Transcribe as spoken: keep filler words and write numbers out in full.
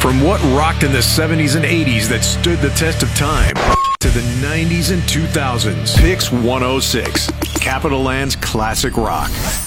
From what rocked in the seventies and eighties that stood the test of time to the nineties and two thousands. Pix one oh six, Capital Land's classic rock.